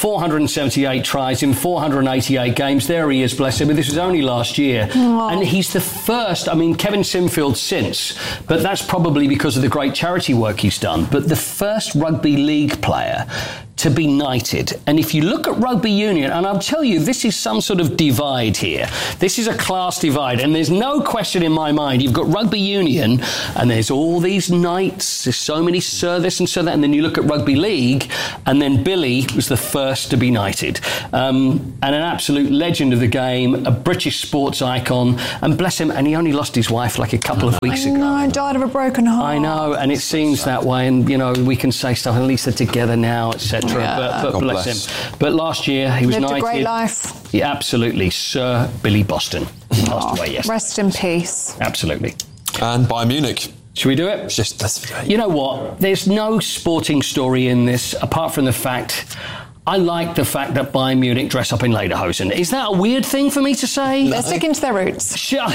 Speaker 23: 478 tries in 488 games. There he is, bless him. But this was only last year.
Speaker 3: Oh.
Speaker 23: And he's the first, I mean, Kevin Sinfield since, but that's probably because of the great charity work he's done. But the first rugby league player to be knighted. And if you look at rugby union, and I'll tell you, this is some sort of divide here. This is a class divide, and there's no question in my mind. You've got rugby union, and there's all these knights. There's so many Sir this and Sir that. And then you look at rugby league, and then Billy was the first to be knighted. And an absolute legend of the game, a British sports icon. And bless him, and he only lost his wife like a couple of weeks ago.
Speaker 3: No, died of a broken heart.
Speaker 23: I know, and it seems that way. And, you know, we can say stuff, at least they're together now, etc.
Speaker 3: Yeah.
Speaker 23: But bless him. But last year he was
Speaker 3: Lived
Speaker 23: knighted.
Speaker 3: a great life.
Speaker 23: Yeah, absolutely. Sir Billy Boston passed away yesterday.
Speaker 3: Rest in peace.
Speaker 23: Absolutely.
Speaker 2: And Bayern Munich.
Speaker 23: Should we do it? You know what? There's no sporting story in this apart from the fact. I like the fact that Bayern Munich dress up in lederhosen. Is that a weird thing for me to say?
Speaker 3: They're sticking to their roots.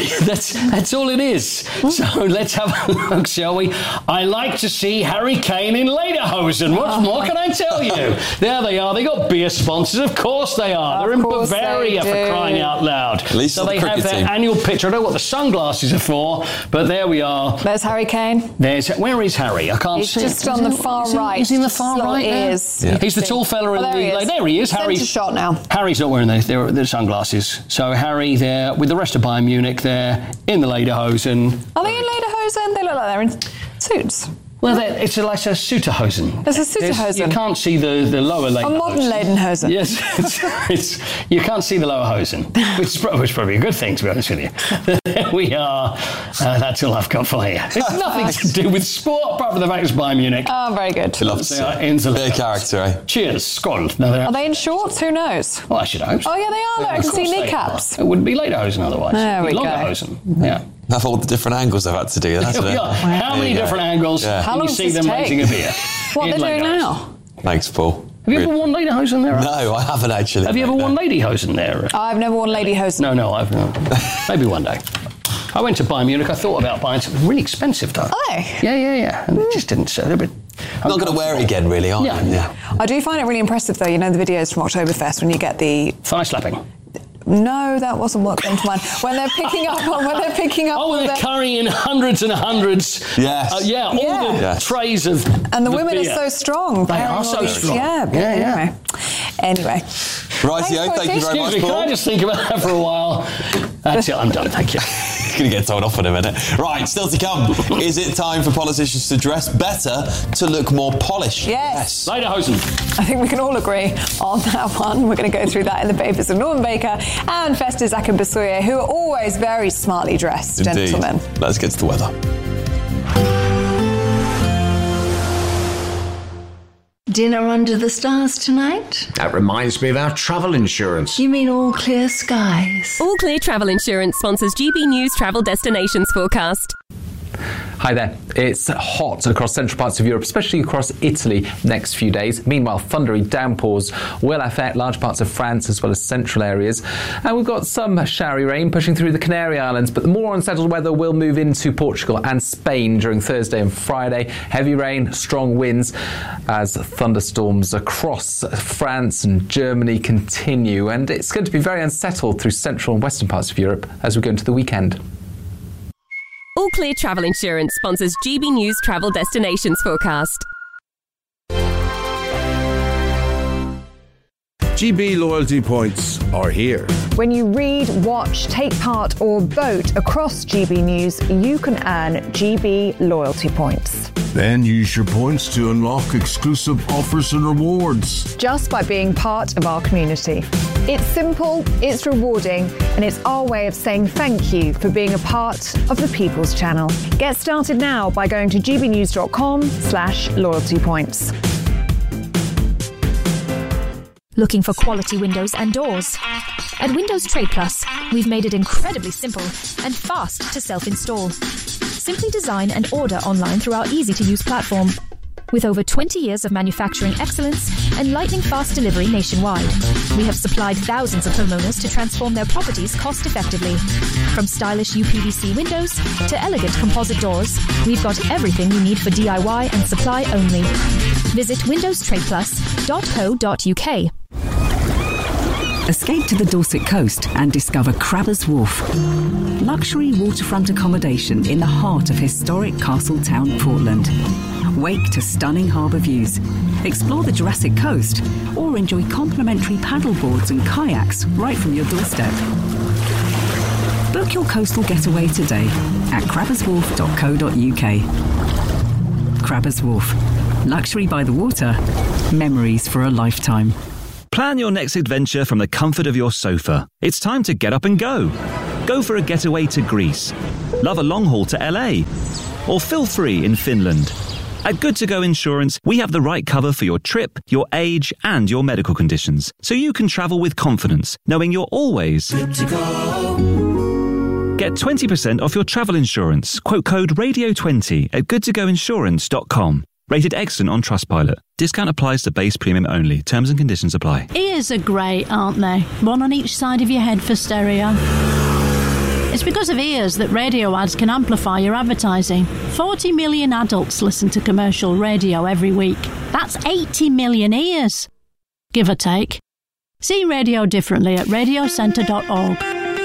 Speaker 23: That's all it is. So let's have a look, shall we? I like to see Harry Kane in lederhosen. What more can I tell you? There they are. They got beer sponsors. Of course they are. They're in Bavaria for crying out loud.
Speaker 2: At least
Speaker 23: so they have their annual picture. I don't know what the sunglasses are for, but there we are.
Speaker 3: There's Harry Kane.
Speaker 23: Where is Harry? I can't see.
Speaker 3: He's just on the far right.
Speaker 23: Is he in the far right?
Speaker 3: Yeah.
Speaker 23: He's the tall fella in the. There he is. Harry's
Speaker 3: shot now.
Speaker 23: Harry's not wearing the sunglasses. So Harry there with the rest of Bayern Munich there in the lederhosen.
Speaker 3: Are they in lederhosen? They look like they're in suits.
Speaker 23: Well, it's like a Suterhosen.
Speaker 3: It's a Suterhosen.
Speaker 23: You can't see the lower lederhosen.
Speaker 3: A modern lederhosen.
Speaker 23: Yes, it's you can't see the lower hosen, which is probably a good thing, to be honest with you. There we are. That's all I've got for you. It's nothing to do with sport, apart from the fact it's Bayern Munich.
Speaker 3: Oh, very good.
Speaker 2: Love to see it. Bit of character, eh?
Speaker 23: Cheers, Skål. No,
Speaker 3: are they in shorts? Who knows?
Speaker 23: Well, I should hope so.
Speaker 3: Oh, yeah, they are. Look, I can see kneecaps.
Speaker 23: It wouldn't be lederhosen otherwise.
Speaker 3: There we go.
Speaker 23: Lederhosen. Yeah.
Speaker 2: Of all the different angles I've had to do. That's
Speaker 23: Yeah. How many different angles can you see them raising a beer?
Speaker 3: What they're doing now?
Speaker 2: Thanks, Paul.
Speaker 23: Have you ever worn lederhosen there?
Speaker 2: No, I haven't actually.
Speaker 23: Have you ever worn ladyhosen there?
Speaker 3: I've never worn ladyhosen.
Speaker 23: No, I've not. Maybe one day. I went to Bayern Munich. I thought about buying something really expensive, though.
Speaker 3: Oh.
Speaker 23: Yeah. And it just didn't sell it.
Speaker 2: I'm not going to wear it again, really, are you?
Speaker 23: Yeah.
Speaker 3: I do find it really impressive, though. You know the videos from Oktoberfest when you get the
Speaker 23: thigh slapping.
Speaker 3: No, that wasn't what came to mind. When they're picking up.
Speaker 23: Oh, when they're carrying hundreds and hundreds.
Speaker 2: Yes.
Speaker 23: All the trays of.
Speaker 3: And the women are so strong.
Speaker 23: They are so strong.
Speaker 3: Yeah. Anyway.
Speaker 2: Rightio, thank you very much, Paul.
Speaker 23: Can I just think about that for a while? That's it, I'm done, thank you.
Speaker 2: Going to get told off in a minute. Right, still to come. Is it time for politicians to dress better to look more polished?
Speaker 3: Yes.
Speaker 23: Lederhosen.
Speaker 3: I think we can all agree on that one. We're going to go through that in the papers of Norman Baker and Festus Akinbasuye, who are always very smartly dressed,
Speaker 2: Indeed.
Speaker 3: gentlemen.
Speaker 2: Let's get to the weather.
Speaker 5: Dinner under the stars tonight?
Speaker 6: That reminds me of our travel insurance.
Speaker 5: You mean all clear skies?
Speaker 7: All Clear Travel Insurance sponsors GB News Travel Destinations Forecast.
Speaker 8: Hi there. It's hot across central parts of Europe, especially across Italy next few days. Meanwhile, thundery downpours will affect large parts of France as well as central areas. And we've got some showery rain pushing through the Canary Islands, but the more unsettled weather will move into Portugal and Spain during Thursday and Friday. Heavy rain, strong winds as thunderstorms across France and Germany continue. And it's going to be very unsettled through central and western parts of Europe as we go into the weekend.
Speaker 7: All Clear Travel Insurance sponsors GB News Travel Destinations Forecast.
Speaker 25: GB loyalty points are here.
Speaker 3: When you read, watch, take part or vote across GB News, you can earn GB loyalty points.
Speaker 25: Then use your points to unlock exclusive offers and rewards.
Speaker 3: Just by being part of our community. It's simple, it's rewarding, and it's our way of saying thank you for being a part of the People's Channel. Get started now by going to gbnews.com/loyalty points.
Speaker 26: Looking for quality windows and doors? At Windows Trade Plus, we've made it incredibly simple and fast to self-install. simply design and order online through our easy-to-use platform. With over 20 years of manufacturing excellence and lightning fast delivery nationwide, we have supplied thousands of homeowners to transform their properties cost-effectively. From stylish UPVC windows to elegant composite doors, we've got everything you need for DIY and supply only. Visit windowstradeplus.co.uk.
Speaker 10: Escape to the Dorset coast and discover Crabbers Wharf. Luxury waterfront accommodation in the heart of historic Castletown, Portland. Wake to stunning harbour views. Explore the Jurassic Coast or enjoy complimentary paddleboards and kayaks right from your doorstep. Book your coastal getaway today at crabberswharf.co.uk. Crabbers Wharf. Luxury by the water. Memories for a lifetime.
Speaker 11: Plan your next adventure from the comfort of your sofa. It's time to get up and go. Go for a getaway to Greece. Love a long haul to LA. Or feel free in Finland. At Good To Go Insurance, we have the right cover for your trip, your age, and your medical conditions, so you can travel with confidence, knowing you're always good to go. Get 20% off your travel insurance. Quote code RADIO20 at goodtogoinsurance.com. Rated excellent on Trustpilot. Discount applies to base premium only. Terms and conditions apply.
Speaker 12: Ears are great, aren't they? One on each side of your head for stereo. It's because of ears that radio ads can amplify your advertising. 40 million adults listen to commercial radio every week. That's 80 million ears, give or take. See radio differently at radiocentre.org.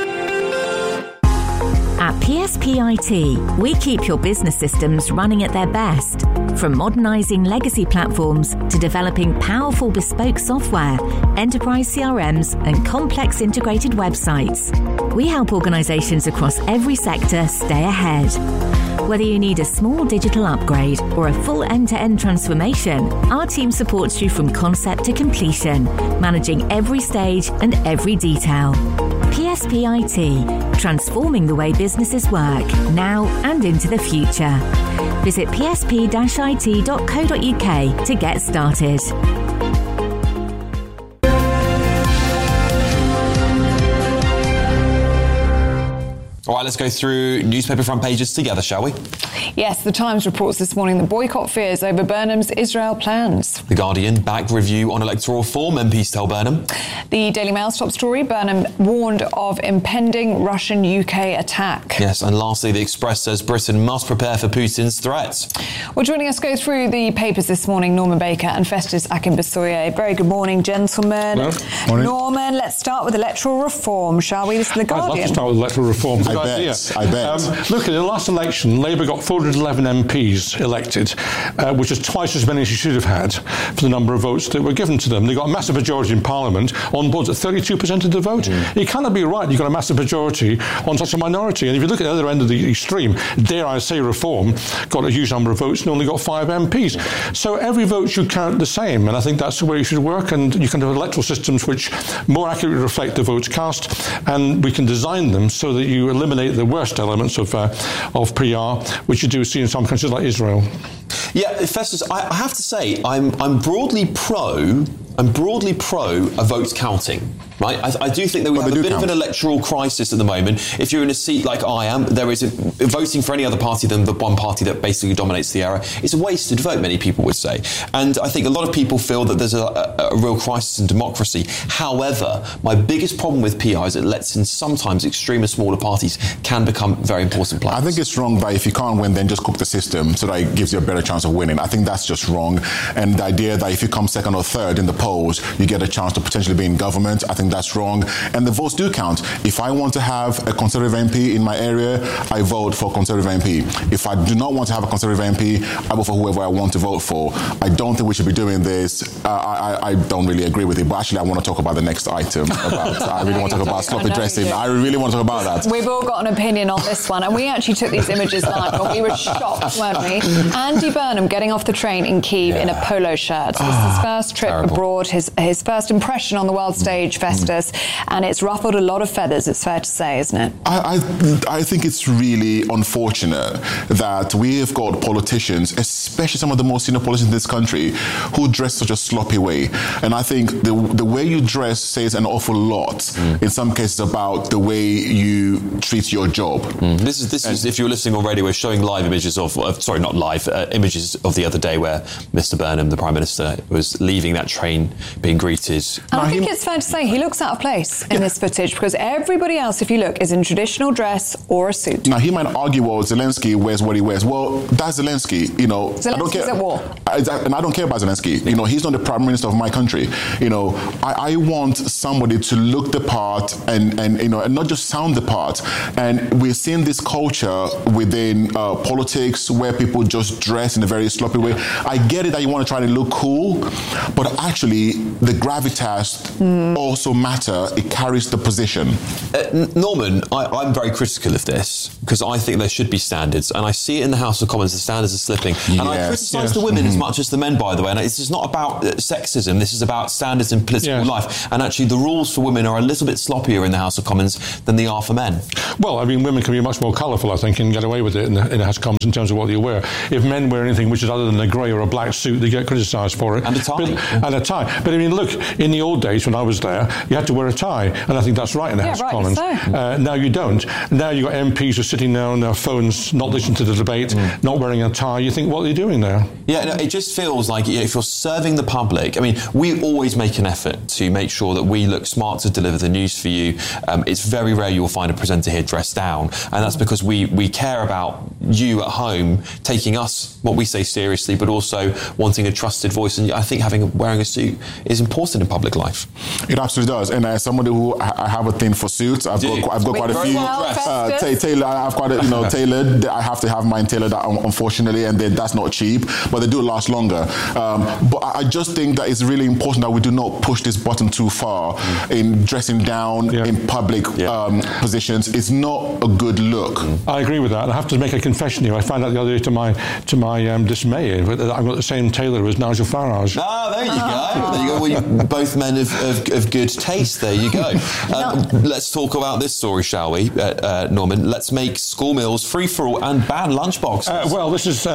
Speaker 14: At PSPIT, we keep your business systems running at their best. From modernising legacy platforms to developing powerful bespoke software, enterprise CRMs and complex integrated websites, we help organisations across every sector stay ahead. Whether you need a small digital upgrade or a full end-to-end transformation, our team supports you from concept to completion, managing every stage and every detail. PSPIT, transforming the way businesses work, now and into the future. Visit psp-it.co.uk to get started.
Speaker 2: All right, let's go through newspaper front pages together, shall we?
Speaker 3: Yes, the Times reports this morning that boycott fears over Burnham's Israel plans.
Speaker 2: The Guardian, back review on electoral reform, MPs tell Burnham.
Speaker 3: The Daily Mail's top story, Burnham warned of impending Russian-UK attack.
Speaker 2: Yes, and lastly, the Express says Britain must prepare for Putin's threats.
Speaker 3: Well, joining us go through the papers this morning, Norman Baker and Festus Akinbisoye. Very good morning, gentlemen.
Speaker 15: Morning.
Speaker 3: Norman, let's start with electoral reform, shall we? This is the Guardian.
Speaker 15: I'd love to start with electoral reform.
Speaker 16: I bet.
Speaker 15: Look, in the last election, Labour got 411 MPs elected, which is twice as many as you should have had for the number of votes that were given to them. They got a massive majority in Parliament, on board at 32% of the vote. It cannot be right you've got a massive majority on such a minority. And if you look at the other end of the extreme, dare I say Reform got a huge number of votes and only got 5 MPs. So every vote should count the same, and I think that's the way it should work. And you can have electoral systems which more accurately reflect the votes cast, and we can design them so that you eliminate the worst elements of PR, which you do see in some countries like Israel.
Speaker 2: Yeah, Festus, I have to say, I'm broadly pro a vote counting. Right, I do think that we have a bit of an electoral crisis at the moment. If you're in a seat like I am, there is voting for any other party than the one party that basically dominates the area. It's a wasted vote, many people would say. And I think a lot of people feel that there's a real crisis in democracy. However, my biggest problem with PR is it lets in sometimes extreme and smaller parties can become very important players.
Speaker 16: I think it's wrong that if you can't win, then just cook the system so that it gives you a better chance of winning. I think that's just wrong. And the idea that if you come second or third in the polls, you get a chance to potentially be in government, I think that's wrong. And the votes do count. If I want to have a Conservative MP in my area, I vote for Conservative MP. If I do not want to have a Conservative MP, I vote for whoever I want to vote for. I don't think we should be doing this. I don't really agree with it. But actually, I want to talk about the next item. I really want to talk about sloppy dressing. I really want to talk about that.
Speaker 3: We've all got an opinion on this one. And we actually took these images live, but we were shocked, weren't we? Andy Burnham getting off the train in Kyiv in a polo shirt. This is his first trip abroad abroad, his first impression on the world stage, Festus, and it's ruffled a lot of feathers, it's fair to say, isn't it?
Speaker 16: I think it's really unfortunate that we have got politicians, especially some of the most senior politicians in this country, who dress such a sloppy way. And I think the way you dress says an awful lot, in some cases, about the way you treat your job.
Speaker 2: This is if you're listening already, we're showing live images images of the other day where Mr. Burnham, the Prime Minister, was leaving that train being greeted.
Speaker 3: And I think it's fair to say he looks out of place in this footage, because everybody else, if you look, is in traditional dress or a suit.
Speaker 16: Now, he might argue, well, Zelensky wears what he wears. Well, that's Zelensky. You know,
Speaker 3: Zelensky's at war.
Speaker 16: And I don't care about Zelensky. You know, he's not the Prime Minister of my country. You know, I want somebody to look the part and you know, and not just sound the part. And we're seeing this culture within politics where people just dress in a very sloppy way. I get it that you want to try to look cool, but actually the gravitas also matter. It carries the position.
Speaker 2: Norman, I'm very critical of this because I think there should be standards, and I see it in the House of Commons, the standards are slipping. And I criticise the women as much as the men, by the way, and this is not about sexism, this is about standards in political life, and actually the rules for women are a little bit sloppier in the House of Commons than they are for men.
Speaker 15: Well, I mean, women can be much more colourful, I think, and get away with it in the House of Commons in terms of what you wear. If men wear anything which is other than a grey or a black suit, they get criticised for it.
Speaker 2: And a tie.
Speaker 15: But I mean, look, in the old days when I was there, you had to wear a tie, and I think that's right in the House of Commons. Now you don't. Now you've got MPs who are sitting there on their phones, not listening to the debate, not wearing a tie. You think, what are you doing there?
Speaker 2: Yeah, no, it just feels like if you're serving the public, I mean, we always make an effort to make sure that we look smart to deliver the news for you. It's very rare you will find a presenter here dressed down, and that's because we care about you at home taking us, what we say, seriously, but also wanting a trusted voice. And I think wearing a suit is important in public life.
Speaker 16: It absolutely does. And as somebody who I have a thing for suits, I've got quite a few. Tailor, I have quite a tailored. I have to have mine tailored, unfortunately, and that's not cheap, but they do last longer. But I just think that it's really important that we do not push this button too far in dressing down in public positions. It's not a good look.
Speaker 15: I agree with that. I have to make a confession here. I found out the other day to my dismay that I've got the same tailor as Nigel Farage.
Speaker 2: Ah, there you go. There you go. Well, you're both men of good taste. There you go. Let's talk about this story, shall we, Norman? Let's make school meals free for all and ban lunchboxes.
Speaker 15: Well, this is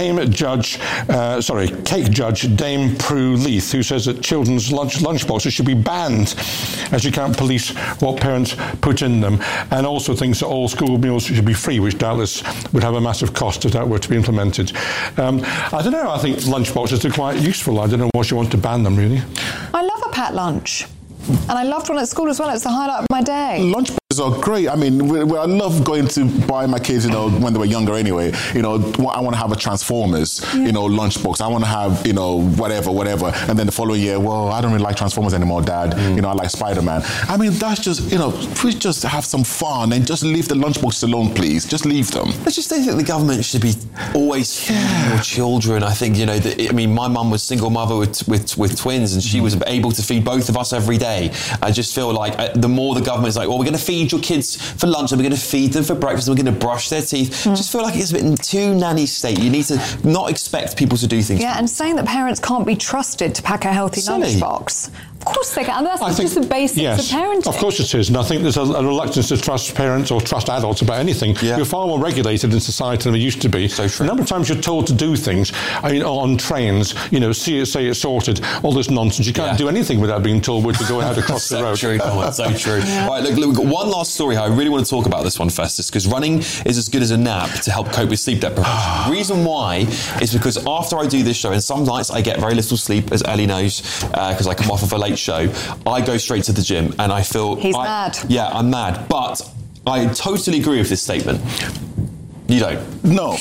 Speaker 15: cake judge Dame Prue Leith, who says that children's lunchboxes should be banned, as you can't police what parents put in them, and also thinks that all school meals should be free, which doubtless would have a massive cost if that were to be implemented. I don't know, I think lunchboxes are quite useful. I don't know why you want to ban them, really.
Speaker 3: I love a packed lunch. And I loved one at school as well. It's the highlight of my day.
Speaker 16: Lunchboxes are great. I mean, I love going to buy my kids, when they were younger anyway. I want to have a Transformers, lunchbox. I want to have, whatever. And then the following year, well, I don't really like Transformers anymore, Dad. I like Spider-Man. I mean, that's just, please just have some fun and just leave the lunchboxes alone, please. Just leave them.
Speaker 2: I just don't think the government should be always feeding your children. I think, my mum was single mother with twins, and she was able to feed both of us every day. I just feel like the more the government's like, well, we're going to feed your kids for lunch and we're going to feed them for breakfast and we're going to brush their teeth. I just feel like it's a bit too nanny state. You need to not expect people to do things.
Speaker 3: Yeah, and saying that parents can't be trusted to pack a healthy lunchbox. Of course they can. And that's just the basics of parenting.
Speaker 15: Of course it is. And I think there's a reluctance to trust parents or trust adults about anything. Yeah. You're far more regulated in society than we used to be.
Speaker 2: So true.
Speaker 15: The number of times you're told to do things, on trains, say it's sorted, all this nonsense. You can't do anything without being told where to go and how to cross the road.
Speaker 2: So true. Yeah. Right, look, we've got one last story here. I really want to talk about this one, Festus, because running is as good as a nap to help cope with sleep deprivation. The reason why is because after I do this show, and some nights I get very little sleep, as Ellie knows, because I come off of a late show, I go straight to the gym and I feel...
Speaker 3: He's mad.
Speaker 2: Yeah, I'm mad. But I totally agree with this statement. You don't?
Speaker 16: No.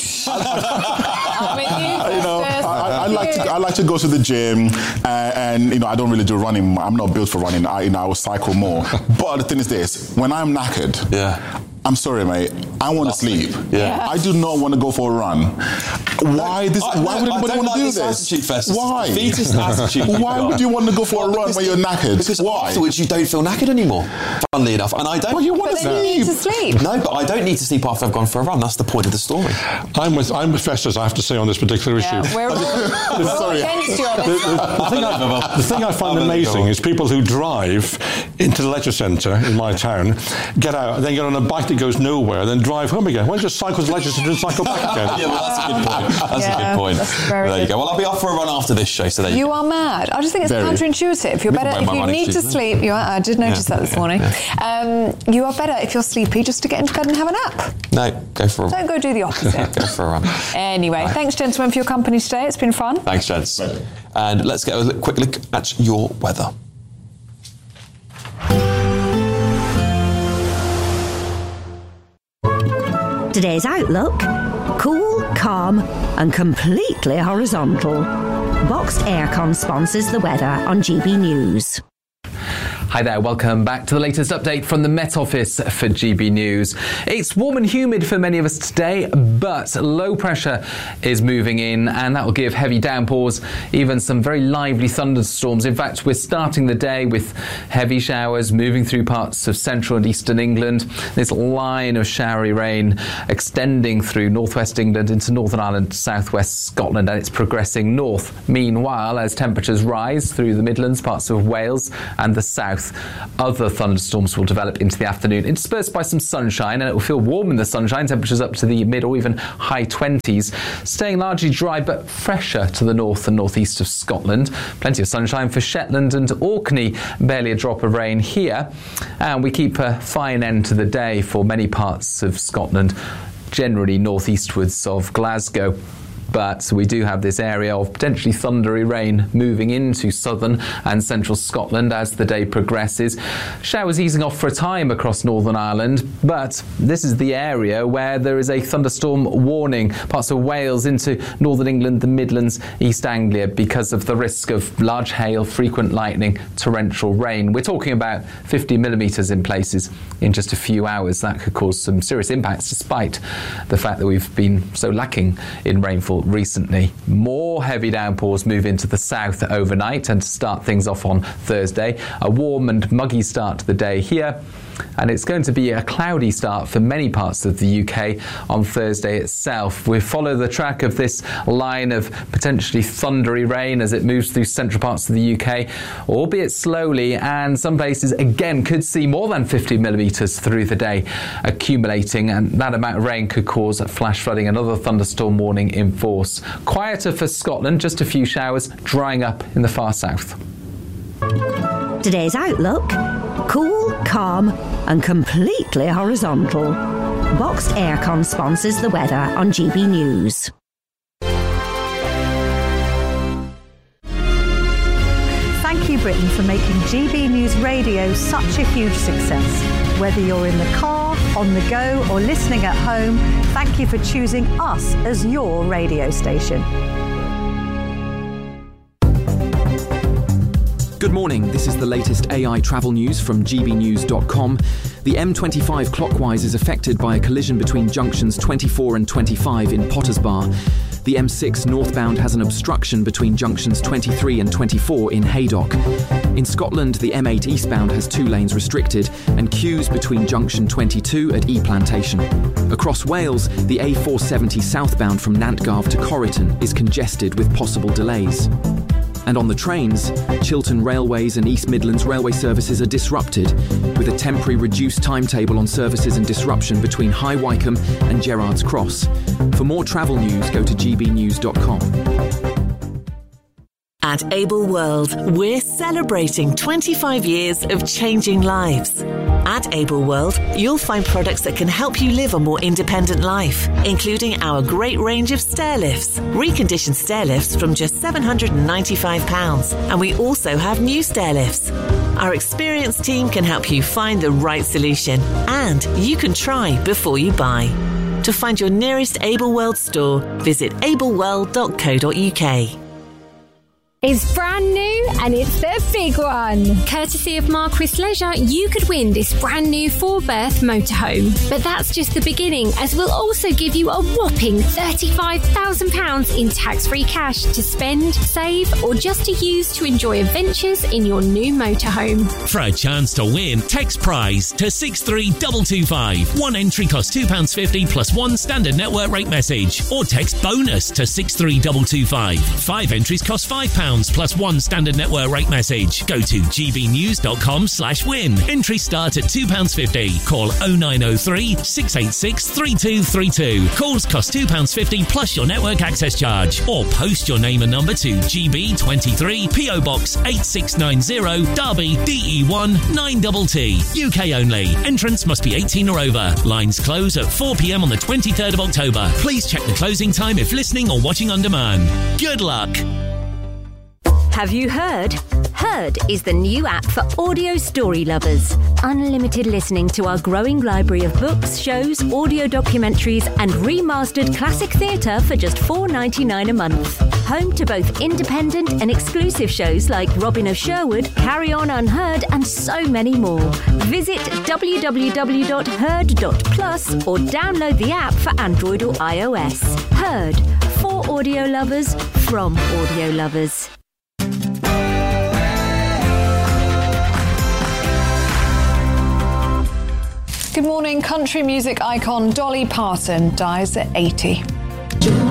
Speaker 16: I like to go to the gym, and I don't really do running. I'm not built for running. I will cycle more. But the thing is this: when I'm knackered, I'm sorry, mate, I want to sleep.
Speaker 2: Yeah.
Speaker 16: I do not want to go for a run. Why would anybody want to do this? Why?
Speaker 2: Defeatist attitude.
Speaker 16: Why would you want to go for a run when you're knackered?
Speaker 2: Because
Speaker 16: why?
Speaker 2: Afterwards you don't feel knackered anymore, funnily enough. And I don't.
Speaker 16: Well, you want to sleep.
Speaker 3: You need to sleep.
Speaker 2: No, but I don't need to sleep after I've gone for a run. That's the point of the story.
Speaker 15: I'm with Festus, I have to say, on this particular issue.
Speaker 3: We're all against you on this one.
Speaker 15: The thing I find amazing is people who drive into the leisure centre in my town, get out, and then get on a bike that goes nowhere, then drive home again. Why don't you just cycle to the leisure centre and cycle back again?
Speaker 2: Yeah, well, that's a good point. That's a good point. There you go. Well, I'll be off for a run after this show, so there you go.
Speaker 3: You are mad. I just think it's counterintuitive. You're better if you need to sleep. I did notice that this morning. You are better if you're sleepy just to get into bed and have a nap.
Speaker 2: No, go for a run.
Speaker 3: Don't go do the opposite.
Speaker 2: Go for a run.
Speaker 3: Anyway, thanks, gentlemen, for your company today. It's been fun.
Speaker 2: Thanks, gents. And let's get a quick look at your weather.
Speaker 14: Today's outlook: cool, calm and completely horizontal. Boxed Aircon sponsors the weather on GB News.
Speaker 8: Hi there, welcome back to the latest update from the Met Office for GB News. It's warm and humid for many of us today, but low pressure is moving in and that will give heavy downpours, even some very lively thunderstorms. In fact, we're starting the day with heavy showers moving through parts of central and eastern England. This line of showery rain extending through northwest England into Northern Ireland, southwest Scotland, and it's progressing north. Meanwhile, as temperatures rise through the Midlands, parts of Wales and the south, other thunderstorms will develop into the afternoon, interspersed by some sunshine, and it will feel warm in the sunshine, temperatures up to the mid or even high 20s, staying largely dry but fresher to the north and northeast of Scotland. Plenty of sunshine for Shetland and Orkney, barely a drop of rain here, and we keep a fine end to the day for many parts of Scotland, generally northeastwards of Glasgow. But we do have this area of potentially thundery rain moving into southern and central Scotland as the day progresses. Showers easing off for a time across Northern Ireland, but this is the area where there is a thunderstorm warning. Parts of Wales into northern England, the Midlands, East Anglia, because of the risk of large hail, frequent lightning, torrential rain. We're talking about 50 millimetres in places in just a few hours. That could cause some serious impacts, despite the fact that we've been so lacking in rainfall recently. More heavy downpours move into the south overnight and to start things off on Thursday. A warm and muggy start to the day here, and it's going to be a cloudy start for many parts of the UK on Thursday itself. We follow the track of this line of potentially thundery rain as it moves through central parts of the UK, albeit slowly, and some places again could see more than 50 millimetres through the day accumulating, and that amount of rain could cause flash flooding. Another thunderstorm warning in force. Quieter for Scotland, just a few showers drying up in the far south.
Speaker 14: Today's outlook: cool, calm and completely horizontal. Boxed Aircon sponsors the weather on GB News.
Speaker 13: Thank you, Britain, for making GB News Radio such a huge success. Whether you're in the car, on the go or listening at home, thank you for choosing us as your radio station.
Speaker 9: Good morning, this is the latest AI travel news from gbnews.com. The M25 clockwise is affected by a collision between junctions 24 and 25 in Potters Bar. The M6 northbound has an obstruction between junctions 23 and 24 in Haydock. In Scotland, the M8 eastbound has 2 lanes restricted and queues between junction 22 at E Plantation. Across Wales, the A470 southbound from Nantgarv to Corriton is congested with possible delays. And on the trains, Chiltern Railways and East Midlands Railway services are disrupted, with a temporary reduced timetable on services and disruption between High Wycombe and Gerrards Cross. For more travel news, go to gbnews.com.
Speaker 17: At Able World, we're celebrating 25 years of changing lives. At Able World, you'll find products that can help you live a more independent life, including our great range of stair lifts, reconditioned stair lifts from just £795, and we also have new stair lifts. Our experienced team can help you find the right solution, and you can try before you buy. To find your nearest Able World store, visit ableworld.co.uk.
Speaker 18: Is brand new
Speaker 1: and it's the big one.
Speaker 18: Courtesy of Marquis Leisure, you could win this brand new 4-berth motorhome. But that's just the beginning, as we'll also give you a whopping £35,000 in tax-free cash to spend, save, or just to use to enjoy adventures in your new motorhome.
Speaker 19: For a chance to win, text prize to 63225. One entry costs £2.50 plus one standard network rate message, or text bonus to 63225. 5 entries cost £5 plus one standard network rate message. Go to gbnews.com/win. Entries start at £2.50. Call 0903 686 3232. Calls cost £2.50 plus your network access charge, or post your name and number to GB23 PO Box 8690 Derby DE1 9TT. UK only. Entrance must be 18 or over. Lines close at 4 p.m. on the 23rd of October. Please check the closing time if listening or watching on demand. Good luck.
Speaker 14: Have you heard? Heard is the new app for audio story lovers. Unlimited listening to our growing library of books, shows, audio documentaries, and remastered classic theatre for just $4.99 a month. Home to both independent and exclusive shows like Robin of Sherwood, Carry On Unheard, and so many more. Visit www.heard.plus or download the app for Android or iOS. Heard, for audio lovers, from audio lovers.
Speaker 3: Good morning. Country music icon Dolly Parton dies at 80.